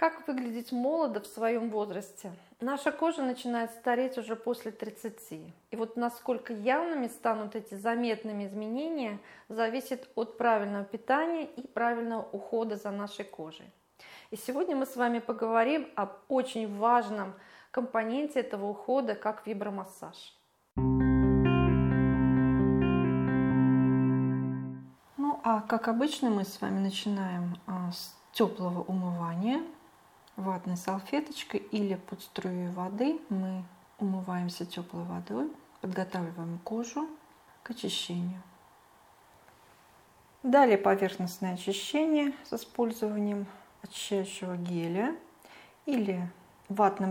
Как выглядеть молодо в своем возрасте? Наша кожа начинает стареть уже после 30. И вот насколько явными станут эти заметными изменения, зависит от правильного питания и правильного ухода за нашей кожей. И сегодня мы с вами поговорим об очень важном компоненте этого ухода, как вибромассаж. Ну а как обычно мы с вами начинаем с теплого умывания. Ватной салфеточкой или под струей воды мы умываемся теплой водой, подготавливаем кожу к очищению. Далее поверхностное очищение с использованием очищающего геля или ватным